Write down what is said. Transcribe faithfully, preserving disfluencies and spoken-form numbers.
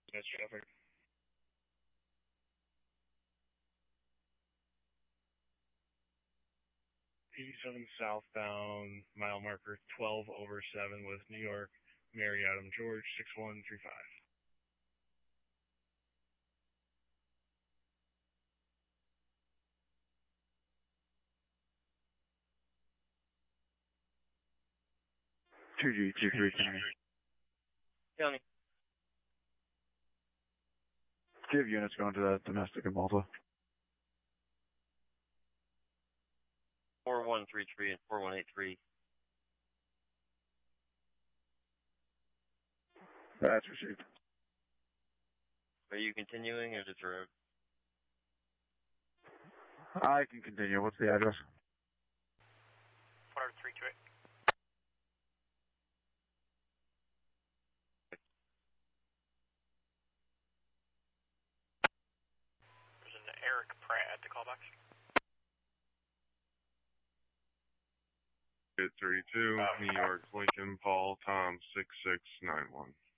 That's traffic. eighty-seven southbound, mile marker twelve over seven with New York, Mary Adam George, six one three five. two G two three County. County. Do you have units going to that domestic in Malta? four one three three and four one eight three. That's received. Are you continuing or just road? I can continue. What's the address? four three two eight. There's an Eric Pratt at the callbox. thirty-two, New York, Lincoln, Paul, Tom, six six nine one.